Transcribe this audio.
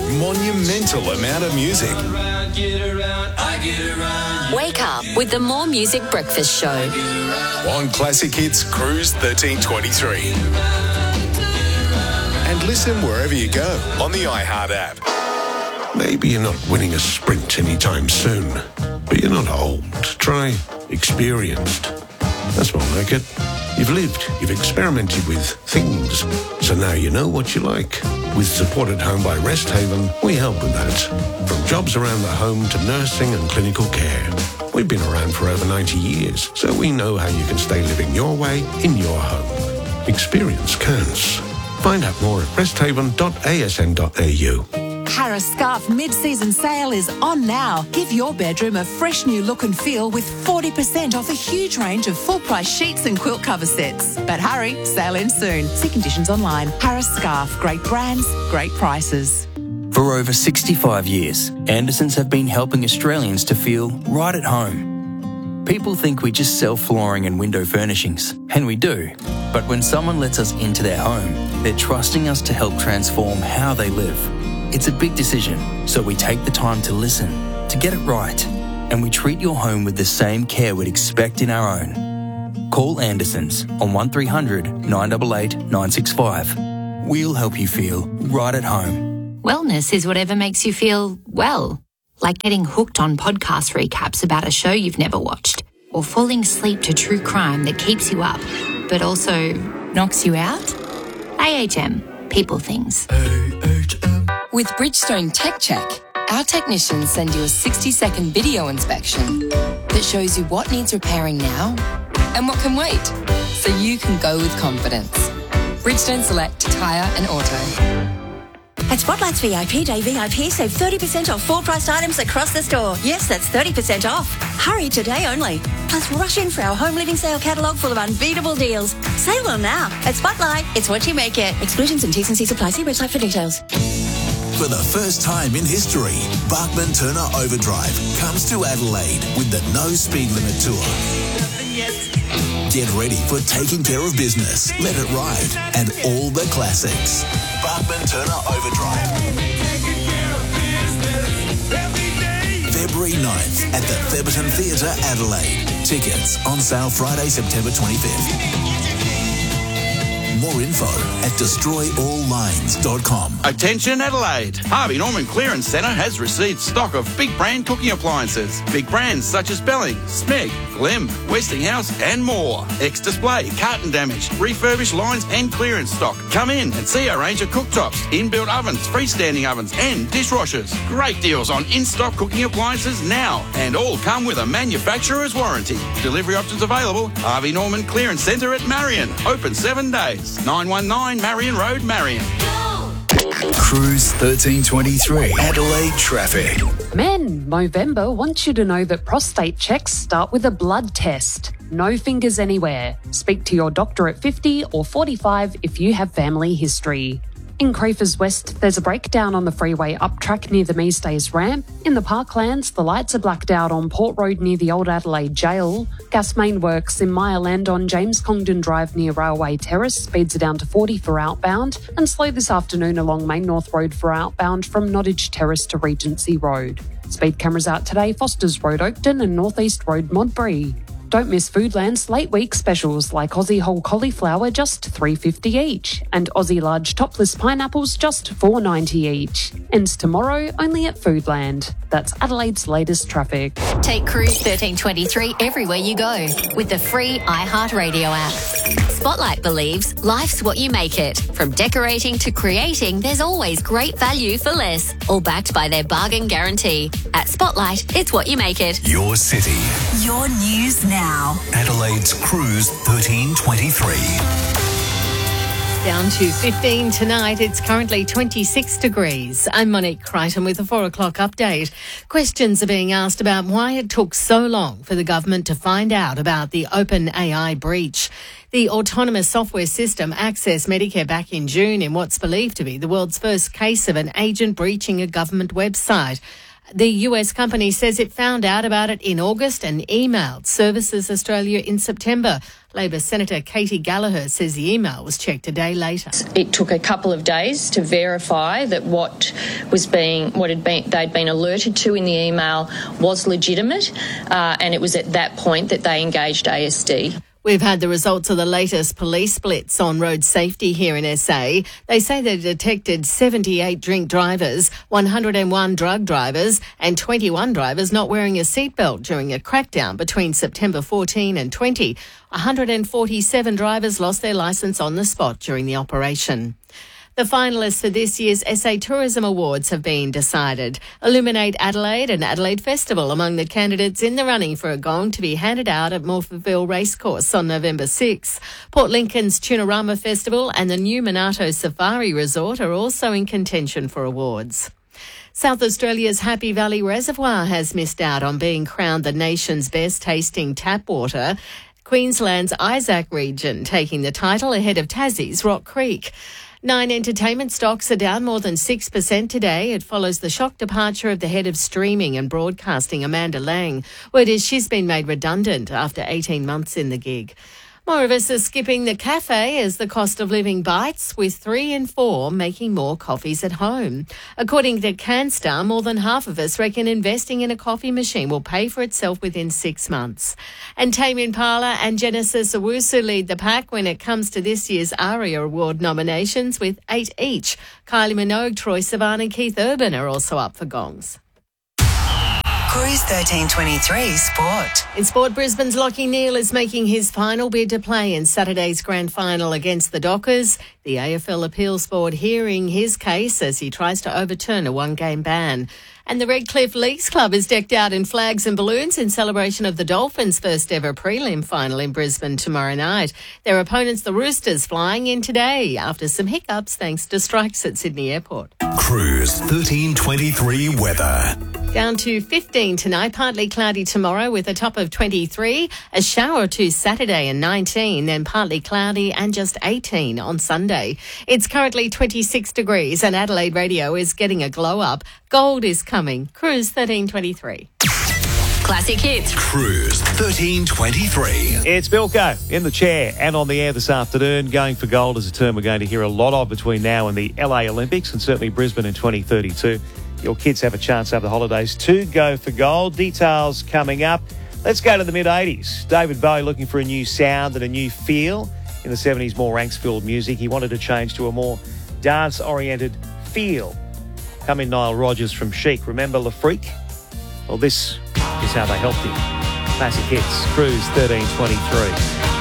monumental amount of music. Wake up with the More Music Breakfast Show. On Classic Hits Cruise 1323. And listen wherever you go on the iHeart app. Maybe you're not winning a sprint anytime soon, but you're not old. Try experienced. That's more like it. You've lived, you've experimented with things, so now you know what you like. With Support at Home by Rest Haven, we help with that. From jobs around the home to nursing and clinical care. We've been around for over 90 years, so we know how you can stay living your way in your home. Experience counts. Find out more at resthaven.asn.au. Harris Scarf mid-season sale is on now. Give your bedroom a fresh new look and feel with 40% off a huge range of full-price sheets and quilt cover sets. But hurry, sale ends soon. See conditions online. Harris Scarf, great brands, great prices. For over 65 years, Andersons have been helping Australians to feel right at home. People think we just sell flooring and window furnishings, and we do. But when someone lets us into their home, they're trusting us to help transform how they live. It's a big decision, so we take the time to listen, to get it right, and we treat your home with the same care we'd expect in our own. Call Andersons on 1300 988 965. We'll help you feel right at home. Wellness is whatever makes you feel well, like getting hooked on podcast recaps about a show you've never watched, or falling asleep to true crime that keeps you up, but also knocks you out. AHM, people things. With Bridgestone Tech Check, our technicians send you a 60-second video inspection that shows you what needs repairing now and what can wait, so you can go with confidence. Bridgestone Select Tyre and Auto. At Spotlight's VIP Day VIP, save 30% off full-priced items across the store. Yes, that's 30% off. Hurry, today only. Plus, rush in for our home living sale catalogue full of unbeatable deals. Save them now. At Spotlight, it's what you make it. Exclusions and T's and C's apply. See website for details. For the first time in history, Bachman Turner Overdrive comes to Adelaide with the No Speed Limit Tour. Get ready for Taking Care of Business, Let It Ride, and all the classics. Bachman Turner Overdrive. February 9th at the Theberton Theatre, Adelaide. Tickets on sale Friday, September 25th. More info at destroyalllines.com. Attention Adelaide. Harvey Norman Clearance Centre has received stock of big brand cooking appliances. Big brands such as Belling, Smeg, Glim, Westinghouse and more. Ex-display, carton damage, refurbished lines and clearance stock. Come in and see our range of cooktops, inbuilt ovens, freestanding ovens and dishwashers. Great deals on in-stock cooking appliances now, and all come with a manufacturer's warranty. Delivery options available. Harvey Norman Clearance Centre at Marion. Open 7 days. 919 Marion Road, Marion. Cruise 1323. Adelaide traffic. Men, Movember wants you to know that prostate checks start with a blood test. No fingers anywhere. Speak to your doctor at 50 or 45 if you have family history. In Crafers West, there's a breakdown on the freeway up track near the Meestays ramp. In the Parklands, the lights are blacked out on Port Road near the Old Adelaide Jail. Gas main works in Mireland on James Congdon Drive near Railway Terrace. Speeds are down to 40 for outbound. And slow this afternoon along Main North Road for outbound from Nottage Terrace to Regency Road. Speed cameras out today, Fosters Road Oakton and North East Road Modbury. Don't miss Foodland's late week specials like Aussie whole cauliflower just $3.50 each and Aussie large topless pineapples just $4.90 each. Ends tomorrow only at Foodland. That's Adelaide's latest traffic. Take Cruise 1323 everywhere you go with the free iHeartRadio app. Spotlight believes life's what you make it. From decorating to creating, there's always great value for less. All backed by their bargain guarantee. At Spotlight, it's what you make it. Your city. Your news now. Adelaide's Cruise 1323. Down to 15 tonight. It's currently 26 degrees. I'm Monique Crichton with a 4 o'clock update. Questions are being asked about why it took so long for the government to find out about the OpenAI breach. The autonomous software system accessed Medicare back in June in what's believed to be the world's first case of an agent breaching a government website. The US company says it found out about it in August and emailed Services Australia in September. Labor Senator Katie Gallagher says the email was checked a day later. It took a couple of days to verify that they'd been alerted to in the email was legitimate, and it was at that point that they engaged ASD. We've had the results of the latest police blitz on road safety here in SA. They say they detected 78 drink drivers, 101 drug drivers and 21 drivers not wearing a seatbelt during a crackdown between September 14 and 20. 147 drivers lost their licence on the spot during the operation. The finalists for this year's SA Tourism Awards have been decided. Illuminate Adelaide and Adelaide Festival among the candidates in the running for a gong to be handed out at Morphettville Racecourse on November 6. Port Lincoln's Tunarama Festival and the new Minato Safari Resort are also in contention for awards. South Australia's Happy Valley Reservoir has missed out on being crowned the nation's best tasting tap water. Queensland's Isaac region taking the title ahead of Tassie's Rock Creek. Nine entertainment stocks are down more than 6% today. It follows the shock departure of the head of streaming and broadcasting, Amanda Lang. Word is she's been made redundant after 18 months in the gig. More of us are skipping the cafe as the cost of living bites, with 3 in 4 making more coffees at home. According to CanStar, more than half of us reckon investing in a coffee machine will pay for itself within 6 months. And Tame Impala and Genesis Owusu lead the pack when it comes to this year's ARIA Award nominations, with 8 each. Kylie Minogue, Troye Sivan and Keith Urban are also up for gongs. Cruise 1323 Sport. In sport, Brisbane's Lachie Neale is making his final bid to play in Saturday's grand final against the Dockers. The AFL Appeals Board hearing his case as he tries to overturn a one-game ban. And the Redcliffe Leagues Club is decked out in flags and balloons in celebration of the Dolphins' first ever prelim final in Brisbane tomorrow night. Their opponents, the Roosters, flying in today after some hiccups thanks to strikes at Sydney Airport. Cruise 1323 weather. Down to 15 tonight, partly cloudy tomorrow with a top of 23, a shower or two Saturday and 19, then partly cloudy and just 18 on Sunday. It's currently 26 degrees and Adelaide Radio is getting a glow up. Gold is coming. Cruise 1323. Classic hits. Cruise 1323. It's Bilko in the chair and on the air this afternoon. Going for gold is a term we're going to hear a lot of between now and the LA Olympics and certainly Brisbane in 2032. Your kids have a chance over the holidays to go for gold. Details coming up. Let's go to the mid-80s. David Bowie looking for a new sound and a new feel. In the 70s, more Ranks-filled music. He wanted to change to a more dance-oriented feel. Come in, Nile Rodgers from Chic. Remember Le Freak? Well, this is how they helped him. Classic hits. Cruise 1323.